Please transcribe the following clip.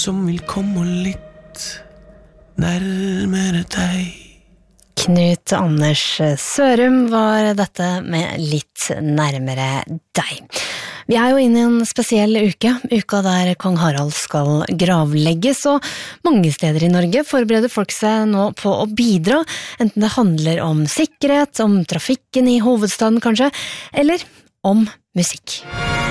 som vil komme litt nærmere deg. Knut Anders Sørum var dette med litt nærmere deg. Vi jo inne i en spesiell uka der kong Harald skal gravlegges, og mange steder i Norge forbereder folk seg nå på å bidra, enten det handler om sikkerhet, om trafikken i hovedstaden kanskje, eller om musikk.